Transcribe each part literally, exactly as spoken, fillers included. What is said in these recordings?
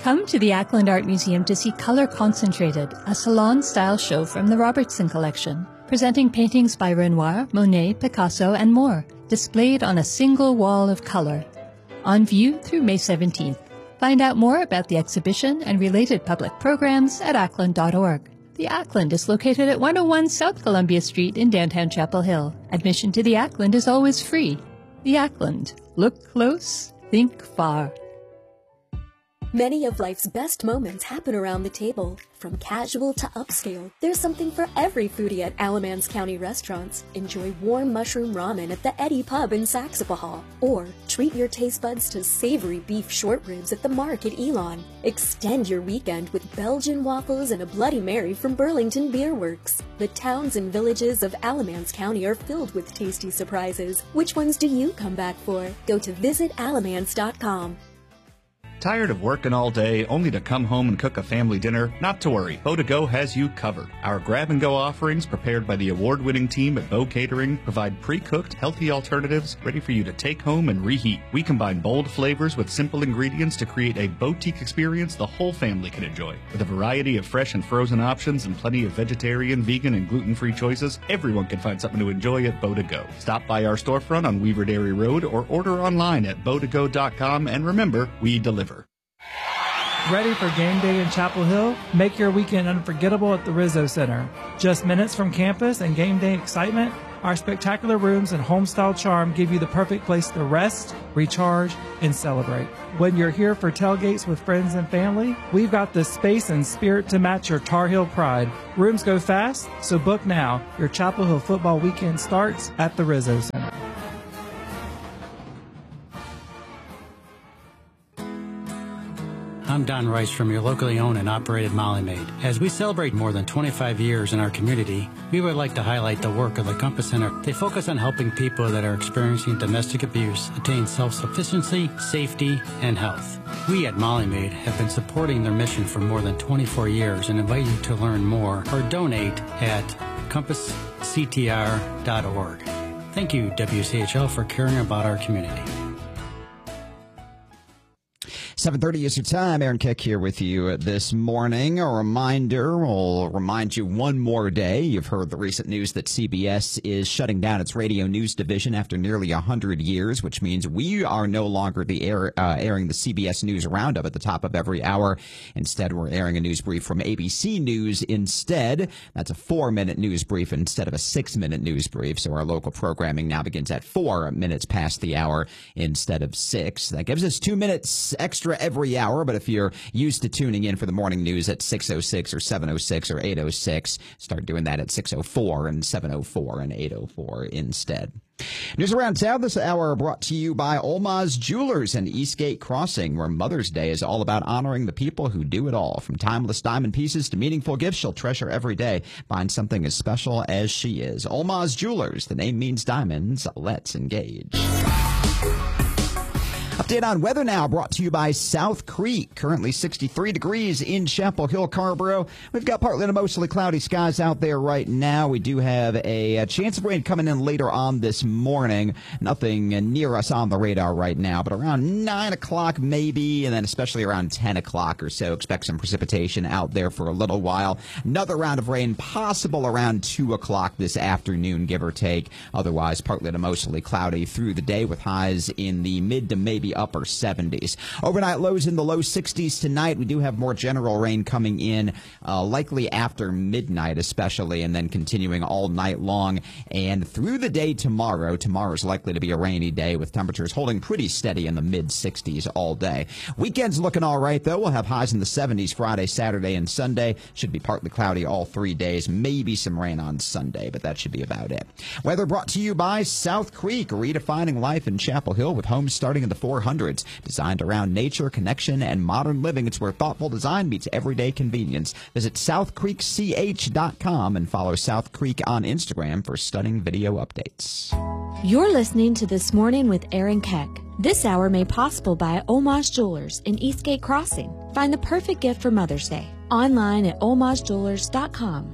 Come to the Ackland Art Museum to see Color Concentrated, a salon-style show from the Robertson Collection, presenting paintings by Renoir, Monet, Picasso, and more, displayed on a single wall of color. On view through May seventeenth. Find out more about the exhibition and related public programs at ackland dot org. The Ackland is located at one oh one South Columbia Street in downtown Chapel Hill. Admission to the Ackland is always free. The Ackland. Look close, think far. Many of life's best moments happen around the table. From casual to upscale, there's something for every foodie at Alamance County Restaurants. Enjoy warm mushroom ramen at the Eddie Pub in Saxapahaw. Or treat your taste buds to savory beef short ribs at the Mark at Elon. Extend your weekend with Belgian waffles and a Bloody Mary from Burlington Beer Works. The towns and villages of Alamance County are filled with tasty surprises. Which ones do you come back for? Go to visit alamance dot com. Tired of working all day only to come home and cook a family dinner? Not to worry, Bo to Go has you covered. Our grab-and-go offerings, prepared by the award-winning team at Bo Catering, provide pre-cooked, healthy alternatives ready for you to take home and reheat. We combine bold flavors with simple ingredients to create a boutique experience the whole family can enjoy. With a variety of fresh and frozen options and plenty of vegetarian, vegan, and gluten-free choices, everyone can find something to enjoy at Bo to Go. Stop by our storefront on Weaver Dairy Road or order online at bo to go dot com, and remember, we deliver. Ready for game day in Chapel Hill? Make your weekend unforgettable at the Rizzo Center. Just minutes from campus and game day excitement, our spectacular rooms and home-style charm give you the perfect place to rest, recharge, and celebrate. When you're here for tailgates with friends and family, we've got the space and spirit to match your Tar Heel pride. Rooms go fast, so book now. Your Chapel Hill football weekend starts at the Rizzo Center. I'm Don Rice from your locally owned and operated Molly Maid. As we celebrate more than twenty-five years in our community, we would like to highlight the work of the Compass Center. They focus on helping people that are experiencing domestic abuse attain self-sufficiency, safety, and health. We at Molly Maid have been supporting their mission for more than twenty-four years and invite you to learn more or donate at compass c t r dot org. Thank you, W C H L, for caring about our community. seven thirty is your time. Aaron Keck here with you this morning. A reminder, we'll remind you one more day. You've heard the recent news that C B S is shutting down its radio news division after nearly one hundred years, which means we are no longer the air, uh, airing the C B S News Roundup at the top of every hour. Instead, we're airing a news brief from A B C News instead. That's a four-minute news brief instead of a six-minute news brief. So our local programming now begins at four minutes past the hour instead of six. That gives us two minutes extra every hour, but if you're used to tuning in for the morning news at six oh six or seven oh six or eight oh six, start doing that at six oh four and seven oh four and eight oh four instead. News around town this hour brought to you by Olmaz Jewelers and Eastgate Crossing, where Mother's Day is all about honoring the people who do it all. From timeless diamond pieces to meaningful gifts she'll treasure every day. Find something as special as she is. Olmaz Jewelers, the name means diamonds. Let's engage. Update on weather now brought to you by South Creek. Currently sixty-three degrees in Chapel Hill, Carrboro. We've got partly to mostly cloudy skies out there right now. We do have a, a chance of rain coming in later on this morning. Nothing near us on the radar right now, but around nine o'clock maybe, and then especially around ten o'clock or so, expect some precipitation out there for a little while. Another round of rain possible around two o'clock this afternoon, give or take. Otherwise, partly to mostly cloudy through the day with highs in the mid to maybe upper seventies. Overnight lows in the low sixties tonight. We do have more general rain coming in, uh, likely after midnight especially, and then continuing all night long and through the day tomorrow. Tomorrow's likely to be a rainy day with temperatures holding pretty steady in the mid sixties all day. Weekend's looking all right, though. We'll have highs in the seventies Friday, Saturday, and Sunday. Should be partly cloudy all three days. Maybe some rain on Sunday, but that should be about it. Weather brought to you by South Creek, redefining life in Chapel Hill with homes starting in the four hundreds. Designed around nature, connection, and modern living. It's where thoughtful design meets everyday convenience. Visit south creek c h dot com and follow South Creek on Instagram for stunning video updates. You're listening to This Morning with Aaron Keck. This hour made possible by Olmaz Jewelers in Eastgate Crossing. Find the perfect gift for Mother's Day online at olmaz jewelers dot com.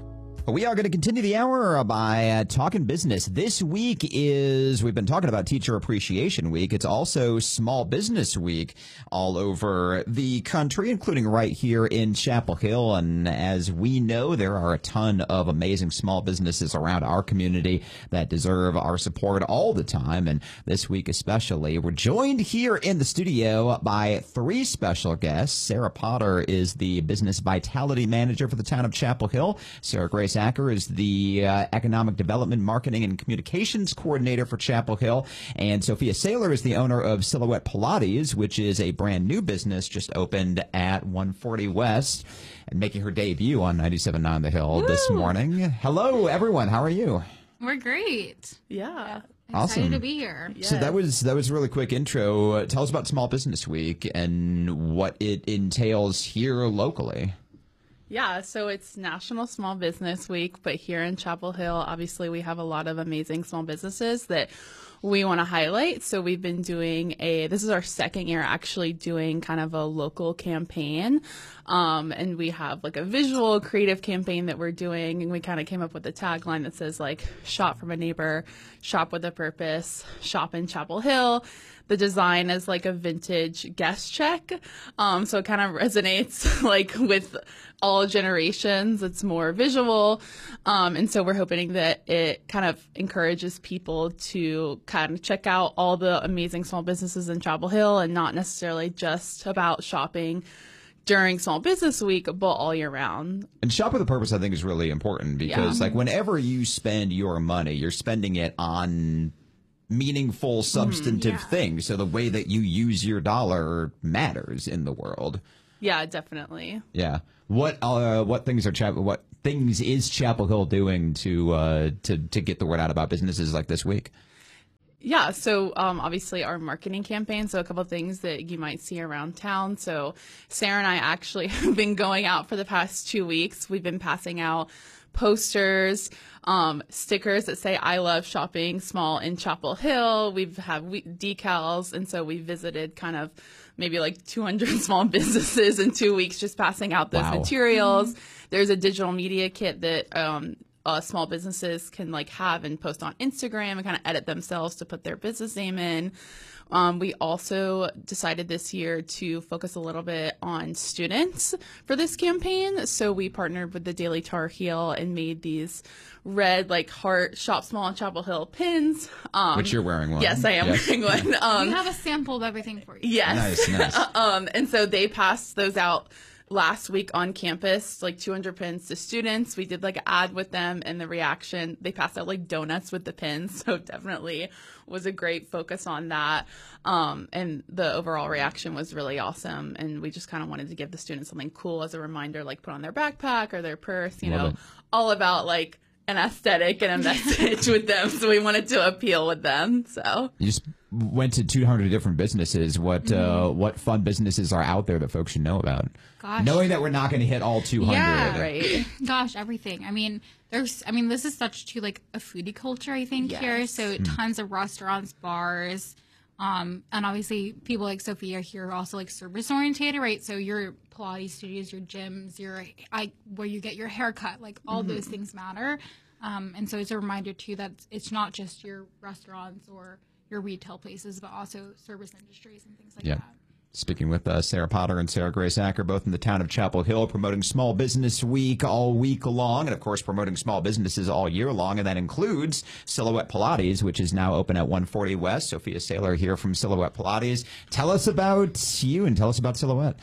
We are going to continue the hour by uh, talking business. This week is, we've been talking about Teacher Appreciation Week. It's also Small Business Week all over the country, including right here in Chapel Hill. And as we know, there are a ton of amazing small businesses around our community that deserve our support all the time. And this week especially, we're joined here in the studio by three special guests. Sarah Potter is the Business Vitality Manager for the town of Chapel Hill. Sarah Grace Acker is the uh, Economic Development, Marketing, and Communications Coordinator for Chapel Hill. And Sophia Saylor is the owner of Silhouette Pilates, which is a brand new business just opened at one forty West and making her debut on ninety-seven point nine The Hill Woo! This morning. Hello, everyone. How are you? We're great. Yeah. Excited Awesome. to be here. Yes. So that was that was a really quick intro. Uh, tell us about Small Business Week and what it entails here locally. Yeah, so it's National Small Business Week, but here in Chapel Hill, obviously we have a lot of amazing small businesses that we want to highlight. So we've been doing a, this is our second year actually doing kind of a local campaign. Um, and we have like a visual creative campaign that we're doing. And we kind of came up with a tagline that says like, shop from a neighbor, shop with a purpose, shop in Chapel Hill. The design is like a vintage guest check. Um, so it kind of resonates like with all generations. It's more visual. Um, and so we're hoping that it kind of encourages people to kind of check out all the amazing small businesses in Chapel Hill and not necessarily just about shopping during Small Business Week, but all year round. And shop with a purpose, I think, is really important because Yeah. like whenever you spend your money, you're spending it on meaningful, substantive yeah. things. So the way that you use your dollar matters in the world. Yeah, definitely. Yeah. What uh, what things are Chapel what things is Chapel Hill doing to uh, to to get the word out about businesses like this week? Yeah, so um, obviously our marketing campaign, so a couple of things that you might see around town. So Sarah and I actually have been going out for the past two weeks. We've been passing out posters, um, stickers that say I love shopping small in Chapel Hill. We've had we- decals, and so we visited kind of maybe like two hundred small businesses in two weeks just passing out those Wow. materials. There's a digital media kit that um, uh, small businesses can like have and post on Instagram and kind of edit themselves to put their business name in. Um, we also decided this year to focus a little bit on students for this campaign. So we partnered with the Daily Tar Heel and made these red, like, heart shop small in Chapel Hill pins. Um, Which you're wearing one. Yes, I am Yes. wearing one. Um, we have a sample of everything for you. yes. Nice, nice. um, and so they passed those out last week on campus, like two hundred pins to students. We did like an ad with them, and the reaction, they passed out like donuts with the pins. So definitely was a great focus on that. Um, and the overall reaction was really awesome. And we just kind of wanted to give the students something cool as a reminder, like put on their backpack or their purse, you Love know, it. all about like an aesthetic and a message with them. So we wanted to appeal with them. So You just went to two hundred different businesses. What uh, what fun businesses are out there that folks should know about? Gosh. Knowing that we're not going to hit all two hundred. Yeah. right. Gosh, everything. I mean, there's, I mean, this is such too like a foodie culture, I think, here. Yes. So tons of restaurants, bars, um, and obviously people like Sophia here are also like service oriented, right? So your Pilates studios, your gyms, your, I, where you get your haircut, like all those things matter. Um, and so it's a reminder too that it's not just your restaurants or your retail places, but also service industries and things like Yeah. that. Speaking with uh, Sarah Potter and Sarah Grace Acker, both in the town of Chapel Hill, promoting Small Business Week all week long, and of course promoting small businesses all year long, and that includes Silhouette Pilates, which is now open at one forty West. Sophia Saylor here from Silhouette Pilates. Tell us about you and tell us about Silhouette.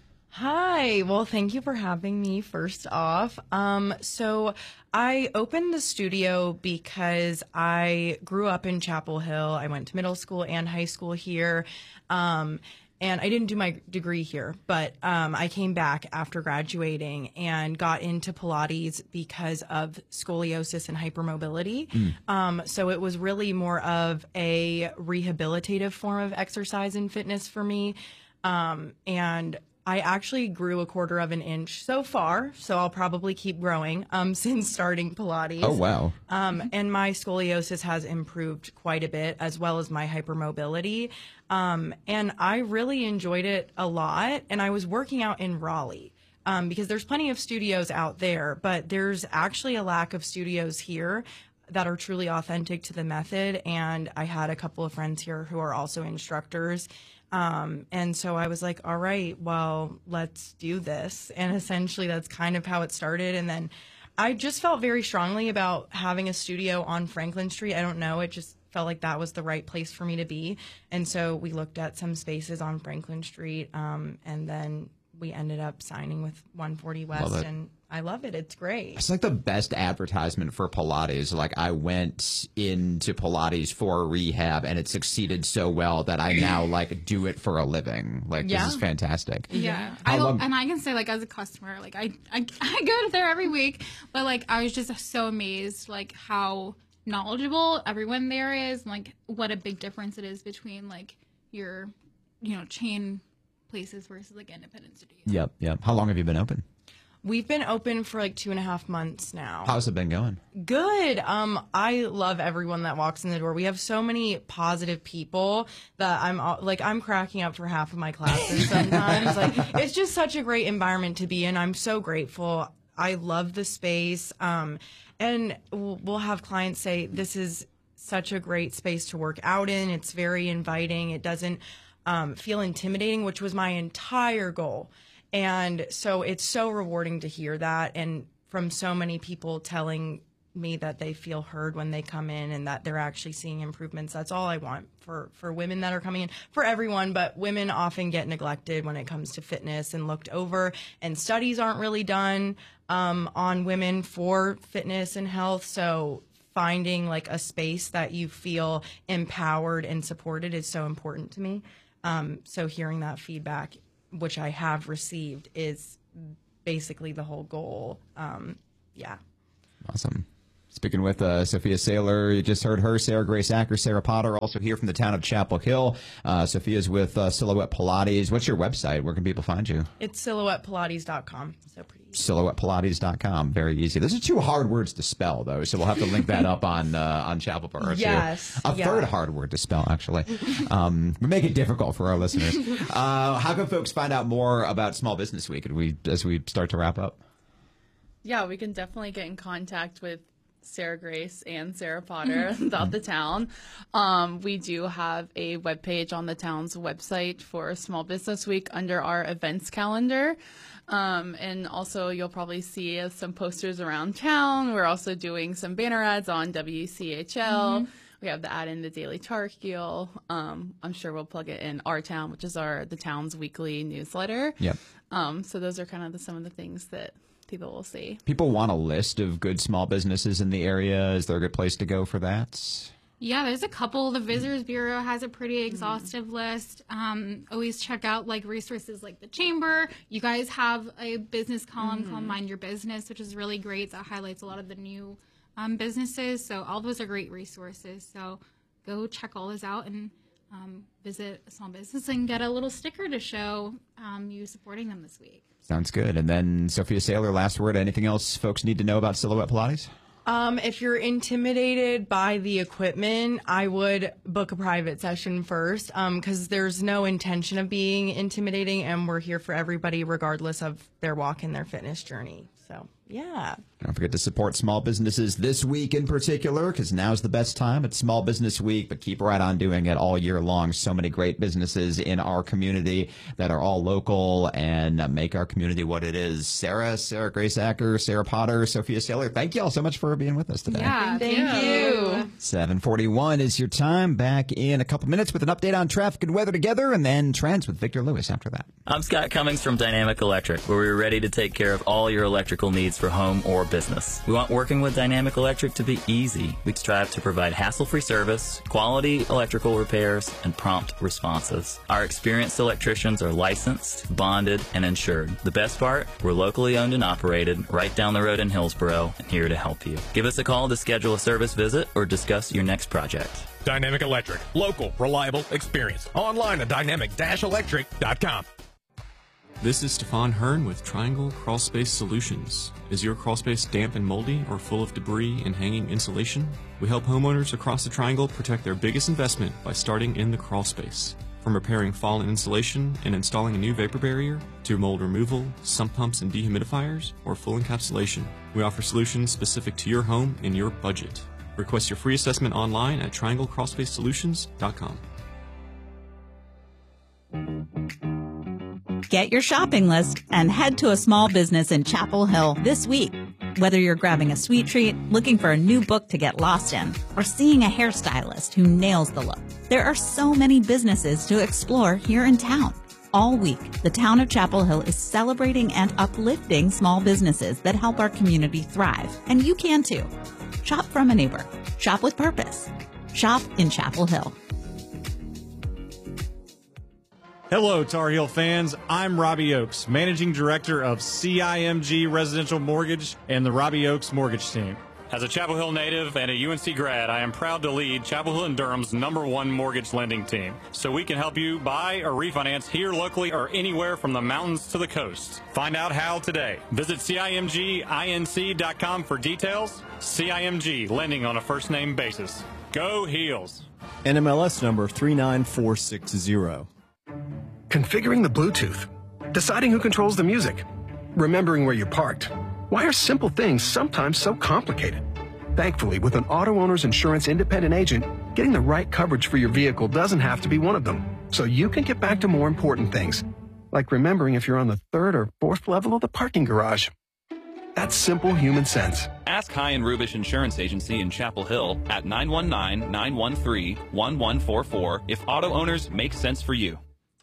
Hi. Well, thank you for having me first off. Um, so I opened the studio because I grew up in Chapel Hill. I went to middle school and high school here. Um, and I didn't do my degree here, but um, I came back after graduating and got into Pilates because of scoliosis and hypermobility. Mm. Um, so it was really more of a rehabilitative form of exercise and fitness for me. Um, and I actually grew a quarter of an inch so far, so I'll probably keep growing um, since starting Pilates. Oh, wow. Um, and my scoliosis has improved quite a bit, as well as my hypermobility. Um, and I really enjoyed it a lot. And I was working out in Raleigh um, because there's plenty of studios out there, but there's actually a lack of studios here that are truly authentic to the method. And I had a couple of friends here who are also instructors. Um, and so I was like, all right, well, let's do this. And essentially that's kind of how it started. And then I just felt very strongly about having a studio on Franklin Street. I don't know. It just felt like that was the right place for me to be. And so we looked at some spaces on Franklin Street. Um, and then we ended up signing with one forty West, and I love it. It's great. It's like the best advertisement for Pilates. Like, I went into Pilates for rehab, and it succeeded so well that I now like do it for a living. Like, yeah. This is fantastic. Yeah, I long- and I can say, like, as a customer, like I, I I go there every week, but like I was just so amazed, like how knowledgeable everyone there is, and like what a big difference it is between like your, you know, chain places versus like independent studios. Yep, yep. How long have you been open? We've been open for like two and a half months now. How's it been going? Good. Um, I love everyone that walks in the door. We have so many positive people that I'm like, I'm cracking up for half of my classes sometimes. Like, it's just such a great environment to be in. I'm so grateful. I love the space. Um, and we'll have clients say, this is such a great space to work out in. It's very inviting. It doesn't um, feel intimidating, which was my entire goal. And so it's so rewarding to hear that, and from so many people telling me that they feel heard when they come in and that they're actually seeing improvements. That's all I want for, for women that are coming in, for everyone, but women often get neglected when it comes to fitness and looked over, and studies aren't really done um, on women for fitness and health. So finding like a space that you feel empowered and supported is so important to me. Um, so hearing that feedback, which I have received, is basically the whole goal. Um, yeah. Awesome. Speaking with uh, Sophia Saylor, you just heard her, Sarah Grace Acker, Sarah Potter, also here from the town of Chapel Hill. Uh, Sophia's with uh, Silhouette Pilates. What's your website? Where can people find you? It's silhouette pilates dot com. So pretty easy. silhouette pilates dot com. Very easy. Those are two hard words to spell, though, so we'll have to link that up on uh, on Chapel Bar. Yes. A yeah. third hard word to spell, actually. Um, we make it difficult for our listeners. Uh, how can folks find out more about Small Business Week as we, as we start to wrap up? Yeah, we can definitely get in contact with Sarah Grace and Sarah Potter about the town. Um, we do have a webpage on the town's website for Small Business Week under our events calendar. Um, and also you'll probably see uh, some posters around town. We're also doing some banner ads on W C H L. Mm-hmm. We have the ad in the Daily Tarkeel. Um, I'm sure we'll plug it in Our Town, which is our the town's weekly newsletter. Yep. Um, so those are kind of the, some of the things that people will see. People want a list of good small businesses in the area. Is there a good place to go for that? Yeah, there's a couple. The Visitors Bureau has a pretty exhaustive mm-hmm. list. Um, always check out like resources like the Chamber. You guys have a business column mm-hmm. called Mind Your Business, which is really great. That highlights a lot of the new um, businesses. So all those are great resources. So go check all those out and um, visit a small business and get a little sticker to show um, you supporting them this week. Sounds good. And then Sophia Saylor, last word. Anything else folks need to know about Silhouette Pilates? Um, if you're intimidated by the equipment, I would book a private session first, um, because there's no intention of being intimidating, and we're here for everybody regardless of their walk in their fitness journey. So, yeah. Don't forget to support small businesses this week in particular, because now's the best time. It's Small Business Week, but keep right on doing it all year long. So many great businesses in our community that are all local and make our community what it is. Sarah, Sarah Grace Acker, Sarah Potter, Sophia Saylor, thank you all so much for being with us today. Yeah, thank you. seven forty-one is your time. Back in a couple minutes with an update on traffic and weather together, and then trends with Victor Lewis after that. I'm Scott Cummings from Dynamic Electric, where we're ready to take care of all your electrical needs for home or business. We want working with Dynamic Electric to be easy. We strive to provide hassle-free service, quality electrical repairs, and prompt responses. Our experienced electricians are licensed, bonded, and insured. The best part, we're locally owned and operated right down the road in Hillsboro, and here to help you. Give us a call to schedule a service visit or discuss your next project. Dynamic Electric. Local, reliable, experience. Online at dynamic electric dot com. This is Stefan Hearn with Triangle Crawlspace Solutions. Is your crawlspace damp and moldy or full of debris and hanging insulation? We help homeowners across the Triangle protect their biggest investment by starting in the crawlspace. From repairing fallen insulation and installing a new vapor barrier, to mold removal, sump pumps and dehumidifiers, or full encapsulation, we offer solutions specific to your home and your budget. Request your free assessment online at triangle crawlspace solutions dot com. Get your shopping list and head to a small business in Chapel Hill this week. Whether you're grabbing a sweet treat, looking for a new book to get lost in, or seeing a hairstylist who nails the look, there are so many businesses to explore here in town. All week, the town of Chapel Hill is celebrating and uplifting small businesses that help our community thrive. And you can too. Shop from a neighbor. Shop with purpose. Shop in Chapel Hill. Hello, Tar Heel fans. I'm Robbie Oakes, Managing Director of C I M G Residential Mortgage and the Robbie Oakes Mortgage Team. As a Chapel Hill native and a U N C grad, I am proud to lead Chapel Hill and Durham's number one mortgage lending team. So we can help you buy or refinance here locally or anywhere from the mountains to the coast. Find out how today. Visit C I M G inc dot com for details. C I M G, lending on a first name basis. Go Heels. N M L S number three nine four six zero. Configuring the Bluetooth, deciding who controls the music, remembering where you parked. Why are simple things sometimes so complicated? Thankfully, with an auto owner's insurance independent agent, getting the right coverage for your vehicle doesn't have to be one of them. So you can get back to more important things, like remembering if you're on the third or fourth level of the parking garage. That's simple human sense. Ask High and Rubish Insurance Agency in Chapel Hill at nine one nine, nine one three, one one four four if auto owners make sense for you.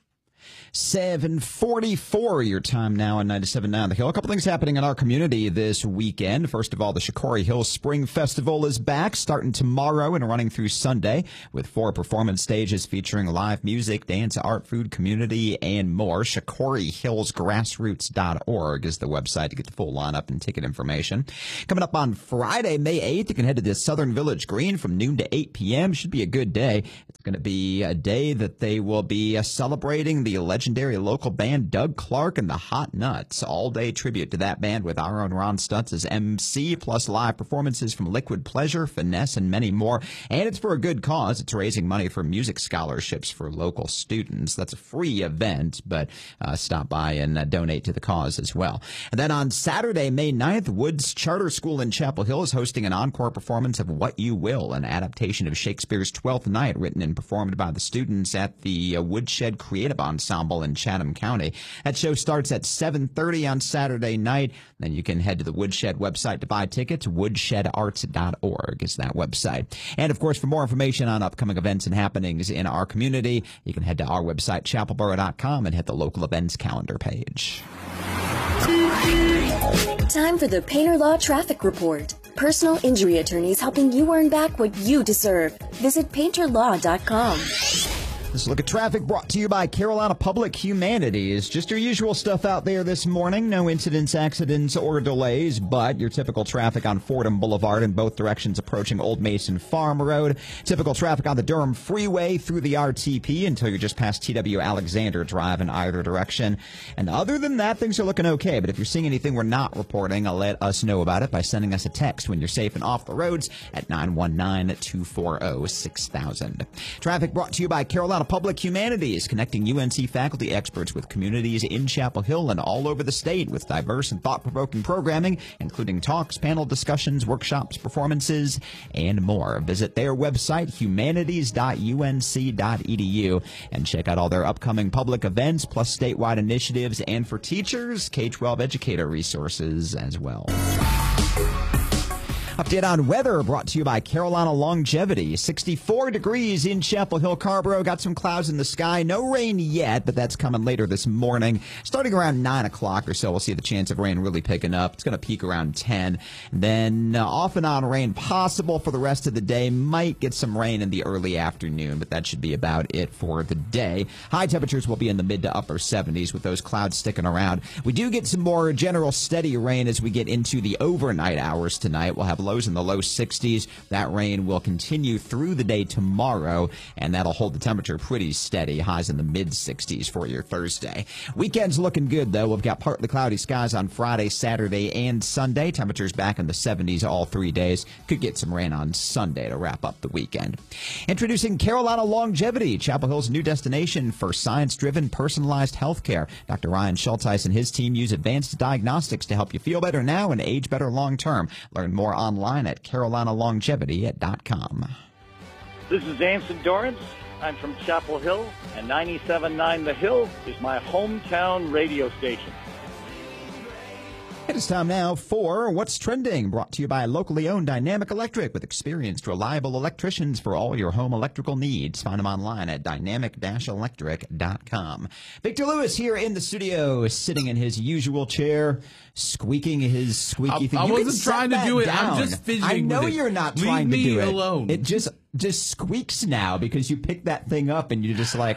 seven forty-four your time now on ninety-seven point nine The Hill. A couple things happening in our community this weekend. First of all, the Shikori Hills Spring Festival is back, starting tomorrow and running through Sunday, with four performance stages featuring live music, dance, art, food, community, and more. Shikori Hills Grassroots dot org is the website to get the full lineup and ticket information. Coming up on Friday, May eighth, you can head to the Southern Village Green from noon to eight p.m. Should be a good day. It's going to be a day that they will be uh, celebrating the legendary local band Doug Clark and the Hot Nuts. All-day tribute to that band with our own Ron Stutz as M C, plus live performances from Liquid Pleasure, Finesse, and many more. And it's for a good cause. It's raising money for music scholarships for local students. That's a free event, but uh, stop by and uh, donate to the cause as well. And then on Saturday, May ninth, Woods Charter School in Chapel Hill is hosting an encore performance of What You Will, an adaptation of Shakespeare's Twelfth Night, written and performed by the students at the uh, Woodshed Creative Ensemble in Chatham County. That show starts at seven thirty on Saturday night. Then you can head to the Woodshed website to buy tickets. woodshed arts dot org is that website. And, of course, for more information on upcoming events and happenings in our community, you can head to our website, chapel borough dot com, and hit the local events calendar page. Time for the Painter Law Traffic Report. Personal injury attorneys helping you earn back what you deserve. Visit painter law dot com. This look at traffic brought to you by Carolina Public Humanities. Just your usual stuff out there this morning. No incidents, accidents, or delays, but your typical traffic on Fordham Boulevard in both directions approaching Old Mason Farm Road. Typical traffic on the Durham Freeway through the R T P until you're just past T W Alexander Drive in either direction. And other than that, things are looking okay. But if you're seeing anything we're not reporting, I'll let us know about it by sending us a text when you're safe and off the roads at nine one nine, two four zero, six thousand. Traffic brought to you by Carolina Public Humanities, connecting U N C faculty experts with communities in Chapel Hill and all over the state with diverse and thought-provoking programming, including talks, panel discussions, workshops, performances, and more. Visit their website, humanities dot U N C dot E D U, and check out all their upcoming public events, plus statewide initiatives, and for teachers, K twelve educator resources as well. Update on weather brought to you by Carolina Longevity. sixty-four degrees in Chapel Hill, Carborough. Got some clouds in the sky. No rain yet, but that's coming later this morning. Starting around nine o'clock or so, we'll see the chance of rain really picking up. It's going to peak around ten. Then uh, off and on rain possible for the rest of the day. Might get some rain in the early afternoon, but that should be about it for the day. High temperatures will be in the mid to upper seventies with those clouds sticking around. We do get some more general steady rain as we get into the overnight hours tonight. We'll have low lows in the low sixties. That rain will continue through the day tomorrow, and that'll hold the temperature pretty steady. Highs in the mid sixties for your Thursday. Weekend's looking good, though. We've got partly cloudy skies on Friday, Saturday, and Sunday. Temperatures back in the seventies all three days. Could get some rain on Sunday to wrap up the weekend. Introducing Carolina Longevity, Chapel Hill's new destination for science-driven, personalized health care. Doctor Ryan Schulteis and his team use advanced diagnostics to help you feel better now and age better long-term. Learn more online at carolina longevity dot com. This is Anson Dorrance. I'm from Chapel Hill, and ninety-seven point nine The Hill is my hometown radio station. It is time now for What's Trending, brought to you by locally owned Dynamic Electric with experienced, reliable electricians for all your home electrical needs. Find them online at dynamic dash electric dot com. Victor Lewis here in the studio, sitting in his usual chair, squeaking his squeaky I, thing. I You wasn't can set trying to that do it. down. I'm just fidgeting I know with it. you're not Leave trying to me do it. alone. It just just squeaks now because you pick that thing up and you're just like...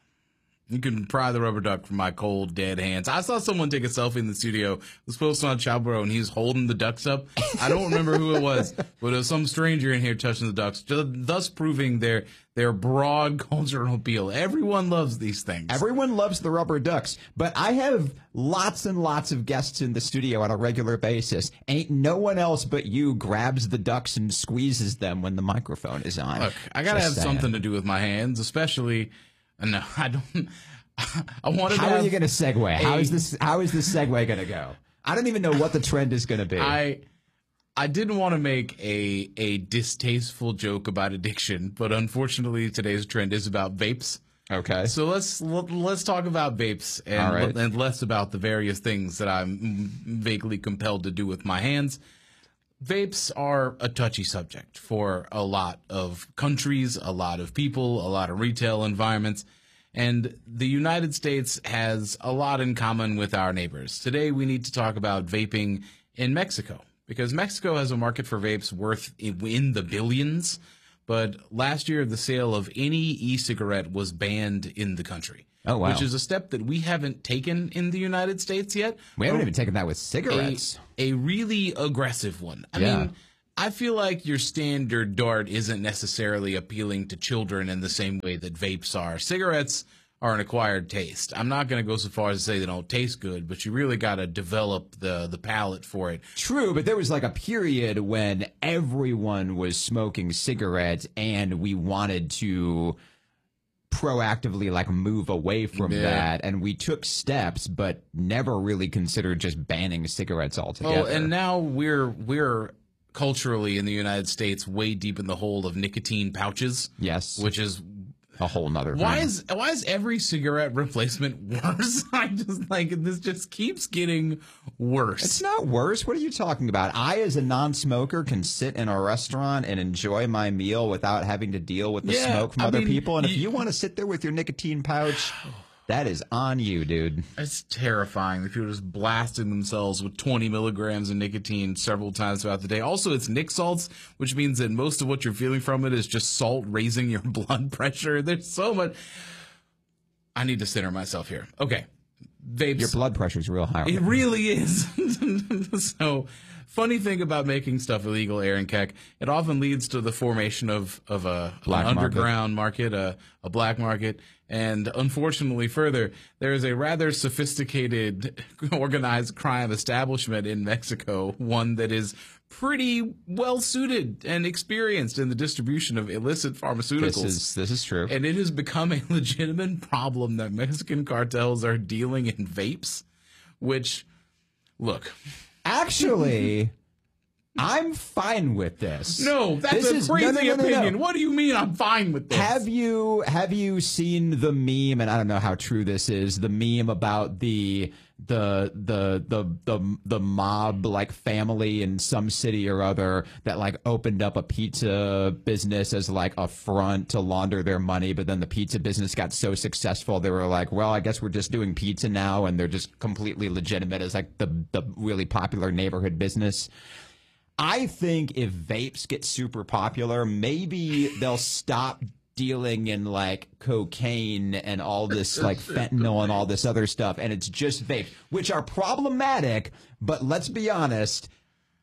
You can pry the rubber duck from my cold, dead hands. I saw someone take a selfie in the studio. It was posted on Chowbro, and he's holding the ducks up. I don't remember who it was, but it was some stranger in here touching the ducks, thus proving their their broad cultural appeal. Everyone loves these things. Everyone loves the rubber ducks, but I have lots and lots of guests in the studio on a regular basis. Ain't no one else but you grabs the ducks and squeezes them when the microphone is on. Look, I gotta Just have saying. something to do with my hands, especially. No, I don't. I wanted. How to are have you going to segue? How a- is this? How is this segue going to go? I don't even know what the trend is going to be. I I didn't want to make a a distasteful joke about addiction, but unfortunately today's trend is about vapes. Okay. So let's let's talk about vapes and, All right. and less about the various things that I'm vaguely compelled to do with my hands. Vapes are a touchy subject for a lot of countries, a lot of people, a lot of retail environments. And the United States has a lot in common with our neighbors. Today, we need to talk about vaping in Mexico, because Mexico has a market for vapes worth in the billions. But last year, the sale of any e-cigarette was banned in the country. Oh, wow. Which is a step that we haven't taken in the United States yet. We haven't A- even taken that with cigarettes. A, a really aggressive one. I Yeah. mean, I feel like your standard dart isn't necessarily appealing to children in the same way that vapes are. Cigarettes are an acquired taste. I'm not going to go so far as to say they don't taste good, but you really got to develop the the palate for it. True, but there was like a period when everyone was smoking cigarettes and we wanted to proactively like move away from Yeah. that, and we took steps but never really considered just banning cigarettes altogether. Oh, and now we're we're culturally in the United States way deep in the hole of nicotine pouches. Yes. Which is a whole nother Why thing. is why is every cigarette replacement worse? I just like this just keeps getting worse. It's not worse. What are you talking about? I, as a non-smoker, can sit in a restaurant and enjoy my meal without having to deal with the Yeah, smoke from I other mean, people. And if you- you want to sit there with your nicotine pouch, that is on you, dude. It's terrifying that people are just blasting themselves with twenty milligrams of nicotine several times throughout the day. Also, it's Nic salts, which means that most of what you're feeling from it is just salt raising your blood pressure. There's so much. I need to center myself here. Okay. Vapes. Your blood pressure's real high. It really is. So, funny thing about making stuff illegal, Aaron Keck, it often leads to the formation of, of a, Black an market. underground market, a, a black market. And unfortunately, further, there is a rather sophisticated organized crime establishment in Mexico, one that is pretty well suited and experienced in the distribution of illicit pharmaceuticals. This is this is true. And it has become a legitimate problem that Mexican cartels are dealing in vapes, which, look. Actually, I'm fine with this. No, that's This a is- crazy no, no, no, no, no. opinion. What do you mean I'm fine with this? Have you have you seen the meme, and I don't know how true this is, the meme about the the the the the the mob like family in some city or other that like opened up a pizza business as like a front to launder their money, but then the pizza business got so successful they were like, well, I guess we're just doing pizza now, and they're just completely legitimate as like the the really popular neighborhood business. I think if vapes get super popular, maybe they'll stop dealing in like cocaine and all this like fentanyl and all this other stuff, and it's just vapes, which are problematic. But let's be honest,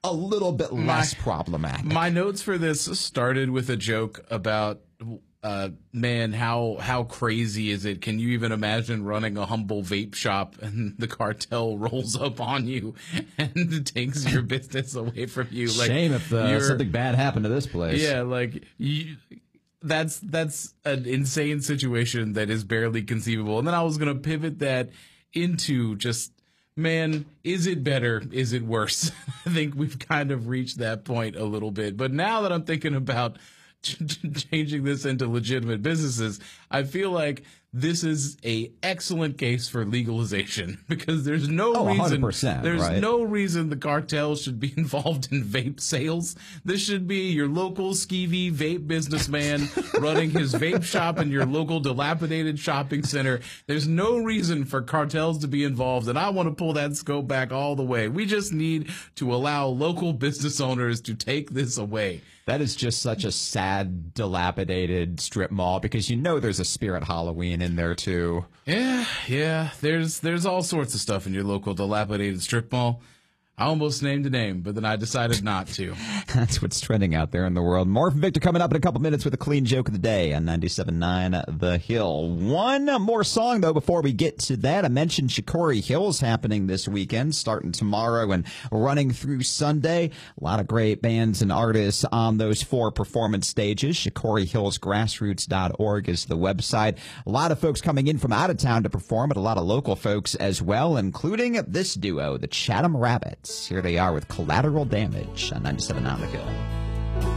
a little bit less my, problematic. My notes for this started with a joke about, uh, man, how how crazy is it? Can you even imagine running a humble vape shop and the cartel rolls up on you and takes your business away from you? Like, shame if uh, something bad happened to this place. Yeah, like you. That's that's an insane situation that is barely conceivable. And then I was going to pivot that into just, man, is it better? Is it worse? I think we've kind of reached that point a little bit. But now that I'm thinking about changing this into legitimate businesses, I feel like this is a excellent case for legalization, because there's no oh, reason one hundred percent, there's right? no reason the cartel should be involved in vape sales. This should be your local skeevy vape businessman running his vape shop in your local dilapidated shopping center. There's no reason for cartels to be involved, and I want to pull that scope back all the way. We just need to allow local business owners to take this away. That is just such a sad, dilapidated strip mall, because you know there's a Spirit Halloween in there too. Yeah, yeah. There's there's all sorts of stuff in your local dilapidated strip mall. I almost named a name, but then I decided not to. That's what's trending out there in the world. More from Victor coming up in a couple minutes with a clean joke of the day on ninety-seven point nine The Hill. One more song, though, before we get to that. I mentioned Shikori Hills happening this weekend, starting tomorrow and running through Sunday. A lot of great bands and artists on those four performance stages. Shikori Hills Grassroots dot org is the website. A lot of folks coming in from out of town to perform, but a lot of local folks as well, including this duo, the Chatham Rabbits. Here they are with Collateral Damage on ninety-seven point nine The Hill.